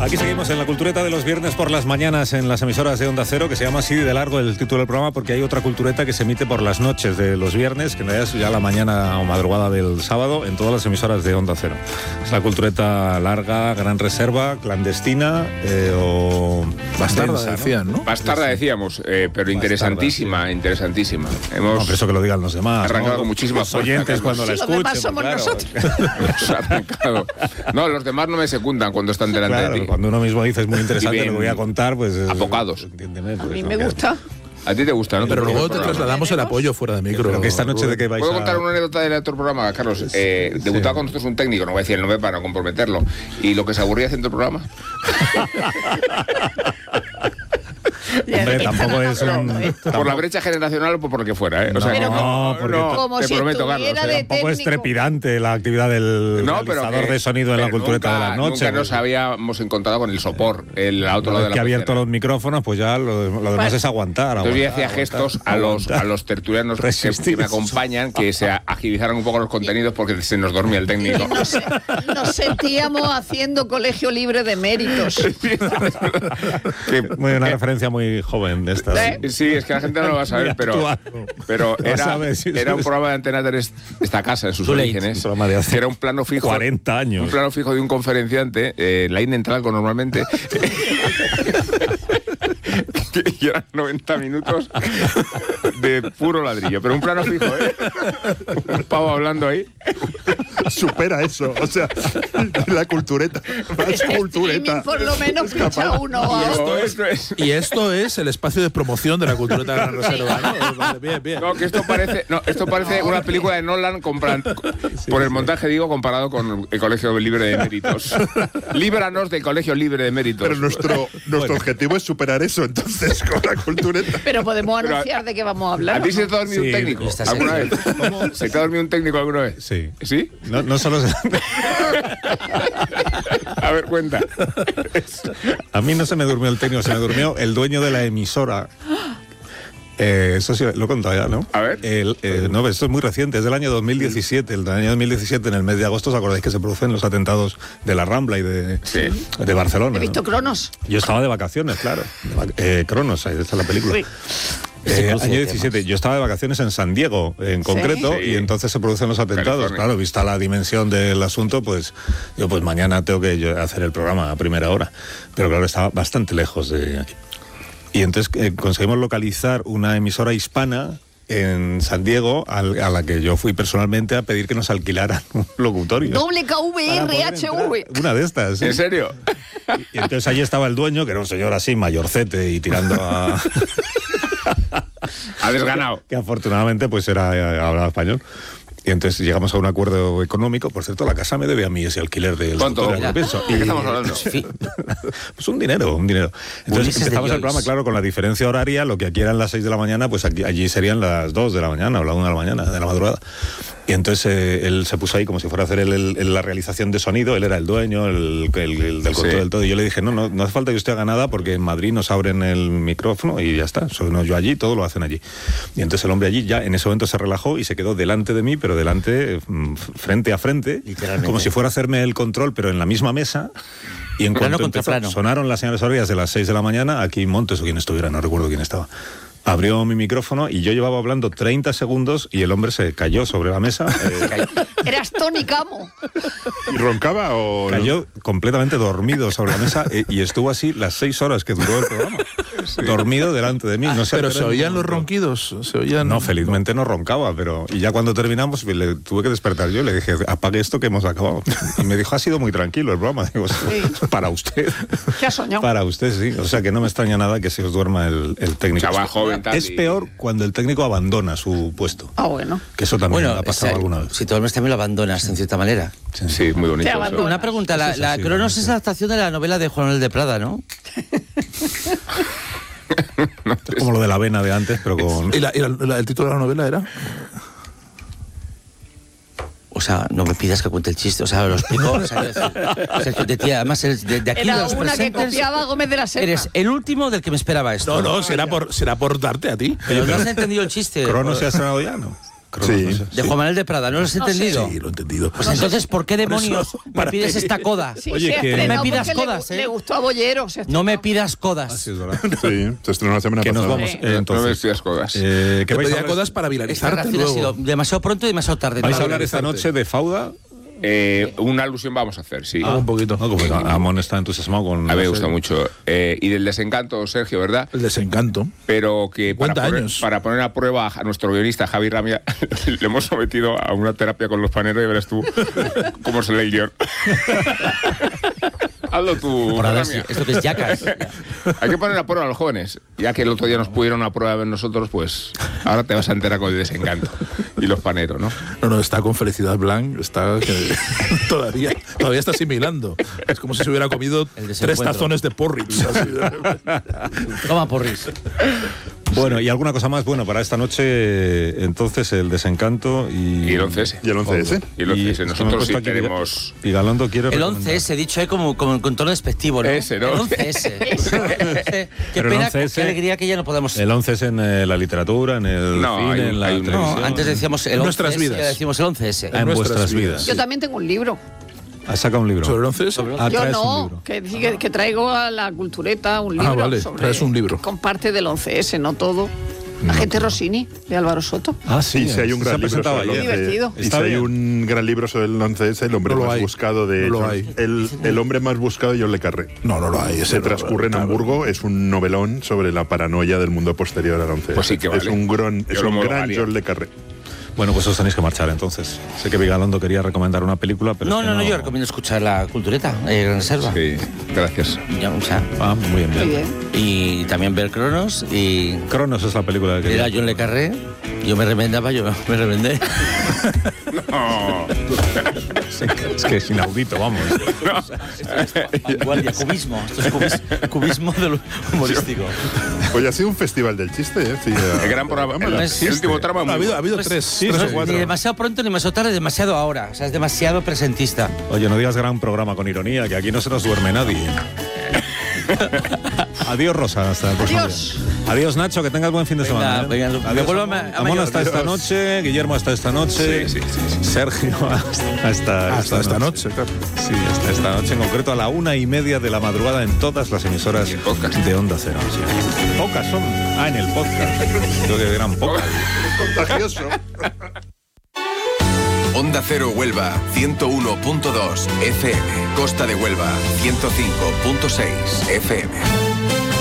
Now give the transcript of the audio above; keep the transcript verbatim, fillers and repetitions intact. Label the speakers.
Speaker 1: Aquí seguimos en la cultureta de los viernes por las mañanas en las emisoras de Onda Cero, que se llama así de largo el título del programa porque hay otra cultureta que se emite por las noches de los viernes, que en realidad es ya la mañana o madrugada del sábado, en todas las emisoras de Onda Cero. Es la cultureta larga, gran reserva, clandestina eh, o
Speaker 2: bastarda,
Speaker 1: densa, ¿no?
Speaker 2: decían, ¿no?
Speaker 3: Bastarda decíamos, eh, pero interesantísima,
Speaker 1: Bastarda, sí.
Speaker 3: interesantísima. Hemos
Speaker 1: No, pero eso que lo digan los demás.
Speaker 3: arrancado
Speaker 1: ¿no?
Speaker 3: con muchísimas
Speaker 1: los oyentes
Speaker 3: fuerzas,
Speaker 1: cuando la
Speaker 4: Sí, los
Speaker 1: escuchen.
Speaker 4: demás somos
Speaker 1: claro.
Speaker 4: nosotros.
Speaker 3: Hemos arrancado. No, los demás no me secundan cuando están delante
Speaker 1: Claro,
Speaker 3: de ti.
Speaker 1: cuando uno mismo dice es muy interesante
Speaker 3: Viven
Speaker 1: lo que voy a contar, pues... eh,
Speaker 3: apocados.
Speaker 1: Entiéndeme,
Speaker 4: A
Speaker 1: pues,
Speaker 4: mí
Speaker 1: no,
Speaker 4: me
Speaker 1: que-
Speaker 4: gusta.
Speaker 3: A ti te gusta, ¿no?
Speaker 2: Pero luego te
Speaker 3: Programa.
Speaker 2: trasladamos el apoyo fuera de micro.
Speaker 1: Pero que esta noche de que vais
Speaker 3: ¿Puedo
Speaker 1: a...
Speaker 3: contar una anécdota del otro programa, Carlos? Eh,
Speaker 1: Sí.
Speaker 3: debutaba con nosotros un técnico, no voy a decir el nombre para no comprometerlo, y lo que se aburría haciendo el programa.
Speaker 1: Hombre, tampoco es un...
Speaker 3: Por la
Speaker 1: tampoco-
Speaker 3: brecha generacional o por lo que fuera, ¿eh? O sea,
Speaker 1: No,
Speaker 3: que
Speaker 1: no, porque-
Speaker 4: Como
Speaker 3: te
Speaker 4: si
Speaker 3: prometo, Carlos.
Speaker 4: estuviera
Speaker 3: ¿eh?
Speaker 4: de-
Speaker 1: Tampoco es
Speaker 4: técnico.
Speaker 1: trepidante la actividad del
Speaker 3: No, pero
Speaker 1: realizador
Speaker 3: que-
Speaker 1: de sonido en la
Speaker 3: pero
Speaker 1: cultureta
Speaker 3: nunca,
Speaker 1: de la noche.
Speaker 3: Nunca nos
Speaker 1: pues,
Speaker 3: habíamos encontrado con el sopor, el otro
Speaker 1: una
Speaker 3: lado de
Speaker 1: vez
Speaker 3: la
Speaker 1: que ha abierto
Speaker 3: pecera.
Speaker 1: los micrófonos, pues ya lo, lo demás
Speaker 4: Vale.
Speaker 1: es aguantar.
Speaker 3: Entonces yo
Speaker 1: aguantar,
Speaker 3: hacía gestos
Speaker 1: aguantar,
Speaker 3: a los,
Speaker 1: aguantar.
Speaker 3: a los tertulianos que,
Speaker 1: Resistir.
Speaker 3: que me acompañan, que se agilizaran un poco los contenidos porque se nos dormía el técnico.
Speaker 4: Nos, nos sentíamos haciendo colegio libre de méritos.
Speaker 3: Que-
Speaker 1: Muy una
Speaker 3: eh,
Speaker 1: referencia muy joven de estas.
Speaker 4: ¿Eh?
Speaker 3: Sí, es que la gente no lo va a saber,
Speaker 1: Muy
Speaker 3: pero,
Speaker 1: actual.
Speaker 3: pero
Speaker 1: No
Speaker 3: era,
Speaker 1: sabe si
Speaker 3: era un
Speaker 1: es-
Speaker 3: programa de Antena tres, esta casa, en sus
Speaker 1: Too late.
Speaker 3: orígenes,
Speaker 1: Un programa de hace
Speaker 3: que era un plano fijo.
Speaker 1: cuarenta años.
Speaker 3: Un plano fijo de un conferenciante, eh, la in entra algo normalmente. Y eran noventa minutos de puro ladrillo, pero un plano fijo, ¿eh? Un pavo hablando ahí.
Speaker 5: Supera eso, o sea, la cultureta, más
Speaker 4: Streaming,
Speaker 5: cultureta.
Speaker 4: por lo menos escucha uno o a
Speaker 3: No,
Speaker 4: otro.
Speaker 3: esto es-
Speaker 2: Y esto es el espacio de promoción de la cultureta de Gran Reserva, ¿no? Vale, bien, bien.
Speaker 3: No, que esto parece, no, esto parece una película de Nolan compran- por el montaje, digo, comparado con el Colegio Libre de Méritos. Líbranos del Colegio Libre de Méritos.
Speaker 5: Pero nuestro, nuestro objetivo es superar eso, entonces, con la cultureta.
Speaker 4: Pero podemos
Speaker 3: Pero a-
Speaker 4: anunciar de qué vamos a
Speaker 3: ¿A
Speaker 4: hablar.
Speaker 3: ti se te ha dormido
Speaker 1: Sí,
Speaker 3: un técnico
Speaker 6: esta
Speaker 3: alguna
Speaker 6: serie.
Speaker 3: vez? ¿Se te ha dormido un técnico alguna vez?
Speaker 1: Sí.
Speaker 3: ¿Sí?
Speaker 1: No, no solo se-
Speaker 3: A ver, cuenta.
Speaker 1: A mí no se me durmió el técnico, se me durmió el dueño de la emisora. Eh, eso sí, lo he contado ya, ¿no?
Speaker 3: A ver.
Speaker 1: El, eh, no, esto es muy reciente, es del año dos mil diecisiete. El del año dos mil diecisiete, en el mes de agosto, ¿os acordáis que se producen los atentados de la Rambla y de,
Speaker 3: Sí.
Speaker 1: de Barcelona?
Speaker 4: He visto
Speaker 1: ¿no?
Speaker 4: Cronos.
Speaker 1: Yo estaba de vacaciones, claro. De vac- eh, Cronos, ahí está la película.
Speaker 4: Sí.
Speaker 6: Ese
Speaker 1: Eh,
Speaker 6: cruce
Speaker 1: año
Speaker 6: de
Speaker 1: diecisiete,
Speaker 6: temas.
Speaker 1: yo estaba de vacaciones en San Diego, en concreto,
Speaker 3: Sí.
Speaker 1: y entonces se producen los atentados.
Speaker 3: California.
Speaker 1: Claro, vista la dimensión del asunto, pues yo pues mañana tengo que yo hacer el programa a primera hora. Pero claro, estaba bastante lejos de aquí. Y entonces eh, conseguimos localizar una emisora hispana en San Diego, al- a la que yo fui personalmente a pedir que nos alquilaran un locutorio.
Speaker 4: Doble K V
Speaker 1: Para poder
Speaker 4: R H V.
Speaker 1: entrar. Una de estas. ¿sí?
Speaker 3: ¿En serio?
Speaker 1: Y entonces allí estaba el dueño, que era un señor así, mayorcete y tirando a...
Speaker 3: Ha desganado.
Speaker 1: que afortunadamente pues era eh, hablaba español. Y entonces llegamos a un acuerdo económico. Por cierto, la casa me debe a mí ese alquiler del
Speaker 3: ¿Cuánto?
Speaker 1: locutorio, lo pienso.
Speaker 3: ¿De qué estamos hablando?
Speaker 6: Sí.
Speaker 1: Pues un dinero, un dinero. Entonces
Speaker 6: Ulises de
Speaker 1: empezamos el
Speaker 6: Joyce.
Speaker 1: programa, claro, con la diferencia horaria, lo que aquí eran las seis de la mañana, pues aquí, allí serían las dos de la mañana o la una de la mañana, de la madrugada. Y entonces eh, él se puso ahí como si fuera a hacer el- el- el- la realización de sonido, él era el dueño, el, el- el del control
Speaker 3: Sí.
Speaker 1: del todo. Y yo le dije, no, no, no hace falta que usted haga nada porque en Madrid nos abren el micrófono y ya está. Soy no yo allí, todo lo hacen allí. Y entonces el hombre allí ya en ese momento se relajó y se quedó delante de mí, pero delante, mm, frente a frente,
Speaker 6: Literalmente.
Speaker 1: como si fuera a hacerme el control, pero en la misma mesa. Y en
Speaker 6: Plano
Speaker 1: cuanto
Speaker 6: contra
Speaker 1: empezó,
Speaker 6: plano.
Speaker 1: sonaron las señales horarias de las seis de la mañana, aquí Montes o quien estuviera, no recuerdo quién estaba. Abrió mi micrófono y yo llevaba hablando treinta segundos y el hombre se cayó sobre la mesa. eh,
Speaker 4: Eras Tony Camo.
Speaker 5: ¿Y roncaba o no?
Speaker 1: cayó completamente dormido sobre la mesa eh, y estuvo así las seis horas que duró el programa. Dormido delante de mí. No sé,
Speaker 2: Pero
Speaker 1: pero
Speaker 2: se
Speaker 1: en
Speaker 2: oían
Speaker 1: un
Speaker 2: los
Speaker 1: momento-
Speaker 2: ronquidos, se oían...
Speaker 1: No, felizmente no roncaba, pero... Y ya cuando terminamos, pues, le tuve que despertar yo, le dije, apague esto que hemos acabado. Y me dijo, ha sido muy tranquilo el programa. Digo,
Speaker 4: Sí.
Speaker 1: para usted.
Speaker 4: ¿Qué has soñado?
Speaker 1: Para usted, sí. O sea que no me extraña nada que se os duerma el, el técnico.
Speaker 3: Chaval joven, tal,
Speaker 1: Es
Speaker 3: y-
Speaker 1: peor cuando el técnico abandona su puesto.
Speaker 4: Ah, bueno.
Speaker 1: Que eso también
Speaker 6: Bueno,
Speaker 1: ha pasado
Speaker 6: esa-
Speaker 1: alguna vez.
Speaker 6: si te duermes también lo abandonas, en cierta manera.
Speaker 3: Sí, muy bonito.
Speaker 4: Te
Speaker 3: eso.
Speaker 4: abandono.
Speaker 6: Una pregunta, la,
Speaker 1: Eso es
Speaker 6: la
Speaker 1: así,
Speaker 6: Cronos
Speaker 1: ¿no?
Speaker 6: es la adaptación de la novela de Juan Manuel de Prada, ¿no?
Speaker 1: Es como lo de la avena de antes, pero con...
Speaker 2: ¿Y, la- y la- la- el título de la novela era?
Speaker 6: O sea, no me pidas que cuente el chiste, o sea, lo explico. O sea, Sergio, de ti, además, eres de, de aquí de
Speaker 4: Era
Speaker 6: los
Speaker 4: una que
Speaker 6: presentes,
Speaker 4: copiaba a Gómez de la Serna.
Speaker 6: eres el último del que me esperaba esto.
Speaker 2: No, no, será por, será por darte a ti.
Speaker 6: Pero no has entendido el chiste.
Speaker 1: ¿Cronos se ha estrenado ya, no?
Speaker 5: Sí.
Speaker 6: De Juan Manuel de Prada, ¿no lo has entendido?
Speaker 2: Sí, lo he entendido.
Speaker 6: Pues entonces, ¿por qué demonios
Speaker 2: eso,
Speaker 6: me
Speaker 2: para
Speaker 6: pides
Speaker 2: mí-
Speaker 6: esta coda?
Speaker 4: Sí,
Speaker 1: Oye,
Speaker 4: se
Speaker 1: que-
Speaker 4: estrenó
Speaker 6: No me pidas
Speaker 4: porque le-
Speaker 6: codas, ¿eh?
Speaker 4: Le gustó a Bollero. se
Speaker 6: No me
Speaker 4: estrenó.
Speaker 6: pidas codas.
Speaker 1: Así es verdad.
Speaker 5: Sí, se estrenó la semana
Speaker 1: Que nos
Speaker 5: pasada.
Speaker 1: vamos.
Speaker 4: Sí.
Speaker 1: eh,
Speaker 3: No me
Speaker 1: entonces,
Speaker 3: decías codas.
Speaker 1: eh, ¿qué
Speaker 2: Te
Speaker 1: vais a
Speaker 2: pedía
Speaker 1: hablar?
Speaker 2: codas para
Speaker 6: Esta
Speaker 2: viralizarte
Speaker 6: reacción ha
Speaker 2: luego.
Speaker 6: sido demasiado pronto y demasiado tarde.
Speaker 1: ¿Vais a
Speaker 6: No,
Speaker 1: hablar esta
Speaker 2: viralizarte.
Speaker 1: noche de Fauda?
Speaker 3: Eh, una alusión vamos a hacer, sí.
Speaker 2: Ah, un poquito.
Speaker 1: No, como Amón está entusiasmado con...
Speaker 3: A mí
Speaker 1: la
Speaker 3: me
Speaker 1: serie.
Speaker 3: gusta mucho. Eh, y del desencanto, Sergio, ¿verdad?
Speaker 2: El desencanto.
Speaker 3: Pero que para
Speaker 2: cincuenta
Speaker 3: poner,
Speaker 2: años.
Speaker 3: para poner a prueba a nuestro guionista Javi Ramia, le hemos sometido a una terapia con los paneros y verás tú cómo se lee el guión. Hazlo tú,
Speaker 6: Por a ver si-
Speaker 3: Ramia.
Speaker 6: esto que es Jackass.
Speaker 3: Hay que poner a prueba a los jóvenes. Ya que el otro día nos pudieron a prueba ver nosotros, pues ahora te vas a enterar con el desencanto. Y los paneros, ¿no?
Speaker 2: No, no, está con Felicidad Blanc, está que- todavía, todavía está asimilando. Es como si se hubiera comido
Speaker 6: El
Speaker 2: tres
Speaker 6: desencuentro.
Speaker 2: tazones de porridge. así.
Speaker 6: Toma, porris.
Speaker 1: Bueno, y alguna cosa más. Bueno, para esta noche, entonces, el desencanto y...
Speaker 3: Y el once ese.
Speaker 5: Y el once ese.
Speaker 3: Y el once ese.
Speaker 1: es que me he
Speaker 3: Nosotros sí
Speaker 1: puesto aquí-
Speaker 3: tenemos...
Speaker 1: Y Galondo quiere
Speaker 6: El
Speaker 1: recomendar.
Speaker 6: once ese, dicho ahí como, como con tono despectivo, ¿no?
Speaker 3: Ese, ¿no?
Speaker 6: El once ese. Qué
Speaker 1: Pero el
Speaker 6: pena,
Speaker 1: once ese
Speaker 6: qué alegría que ya no podamos...
Speaker 1: El once es en eh, la literatura, en el
Speaker 3: No,
Speaker 1: cine,
Speaker 3: hay un-
Speaker 1: en la
Speaker 3: hay un-
Speaker 1: televisión.
Speaker 6: No, antes decíamos el
Speaker 2: En
Speaker 6: once
Speaker 2: nuestras
Speaker 6: ese,
Speaker 2: vidas.
Speaker 6: ahora decimos el once ese.
Speaker 1: Ah, en
Speaker 2: nuestras
Speaker 1: vuestras
Speaker 2: vidas.
Speaker 1: vidas.
Speaker 4: Yo también tengo un libro.
Speaker 1: Ha sacado un libro.
Speaker 2: ¿Sobre el once ese?
Speaker 1: Ah,
Speaker 4: Yo
Speaker 1: traes un
Speaker 4: no,
Speaker 1: libro.
Speaker 4: que, que, que traigo a la cultureta un
Speaker 2: Ah,
Speaker 4: libro.
Speaker 2: vale,
Speaker 4: sobre,
Speaker 2: traes un libro.
Speaker 4: Con parte del once ese, no todo. Agente Rossini, de Álvaro Soto.
Speaker 1: Ah,
Speaker 5: Sí, sí, hay un
Speaker 1: se
Speaker 5: gran
Speaker 1: ha
Speaker 5: libro
Speaker 1: presentado
Speaker 5: sobre el
Speaker 1: ayer.
Speaker 5: once.
Speaker 4: Divertido.
Speaker 5: Y si
Speaker 1: Está
Speaker 5: hay
Speaker 1: bien.
Speaker 5: un gran libro sobre el once ese, el hombre
Speaker 2: No lo
Speaker 5: más
Speaker 2: hay.
Speaker 5: buscado de...
Speaker 2: No lo
Speaker 5: John-
Speaker 2: hay.
Speaker 5: El, el hombre más buscado de John le Carré.
Speaker 2: No, no lo hay. Ese
Speaker 5: Se
Speaker 2: no,
Speaker 5: transcurre en
Speaker 2: claro.
Speaker 5: Hamburgo, es un novelón sobre la paranoia del mundo posterior al once.
Speaker 3: Pues sí que
Speaker 5: Es
Speaker 3: vale.
Speaker 5: un gran,
Speaker 3: Yo
Speaker 5: es
Speaker 3: lo
Speaker 5: un gran
Speaker 3: homologaría.
Speaker 5: John le Carré.
Speaker 1: Bueno, pues os tenéis que marchar entonces. Sé que Vigalondo quería recomendar una película, pero.
Speaker 6: No,
Speaker 1: es que
Speaker 6: no, no, yo recomiendo escuchar la cultureta, eh, Gran Reserva.
Speaker 3: Sí, gracias.
Speaker 6: Ya, o sea,
Speaker 1: Ah, muy bien,
Speaker 4: Muy
Speaker 1: bien.
Speaker 4: bien.
Speaker 6: y también ver Cronos y
Speaker 1: Cronos es la película que.
Speaker 6: era John Le Carré. Yo me remendaba, yo me remendé.
Speaker 3: No.
Speaker 1: Es que es inaudito, vamos.
Speaker 6: Vanguardia, cubismo. Esto es cubis- cubismo del humorístico.
Speaker 5: Oye, ha sido un festival del chiste, ¿eh? Sí, eh,
Speaker 3: El gran programa. El,
Speaker 6: no
Speaker 3: el
Speaker 6: existe.
Speaker 3: último tramo.
Speaker 2: Ha
Speaker 3: muy
Speaker 2: habido,
Speaker 3: bueno.
Speaker 2: ha habido
Speaker 6: Pues,
Speaker 2: tres,
Speaker 1: sí,
Speaker 2: tres
Speaker 1: no
Speaker 2: o
Speaker 1: es
Speaker 2: cuatro.
Speaker 6: Ni demasiado pronto ni demasiado tarde, demasiado ahora. O sea, es demasiado presentista.
Speaker 1: Oye, no digas gran programa con ironía, que aquí no se nos duerme nadie. Adiós, Rosa. Hasta el próximo
Speaker 4: Adiós.
Speaker 1: día. Adiós, Nacho. Que tengas buen fin de
Speaker 6: Venga,
Speaker 1: semana. ¿eh?
Speaker 6: venga, me
Speaker 1: Adiós,
Speaker 6: vuelvo a
Speaker 1: Amón.
Speaker 6: Ma- a
Speaker 1: Amón
Speaker 6: Mallorca.
Speaker 1: hasta esta
Speaker 5: Adiós.
Speaker 1: noche. Guillermo hasta esta noche.
Speaker 3: Sí, sí, sí, sí.
Speaker 1: Sergio hasta, hasta,
Speaker 2: Hasta esta noche, claro.
Speaker 1: Sí, hasta esta noche, en concreto a la una y media de la madrugada en todas las emisoras
Speaker 3: Y el podcast.
Speaker 1: de Onda Cero. Sí. Pocas son. Ah, en el podcast. Creo que eran pocas.
Speaker 5: contagioso.
Speaker 7: Onda Cero Huelva, ciento uno punto dos F M. Costa de Huelva, ciento cinco punto seis F M.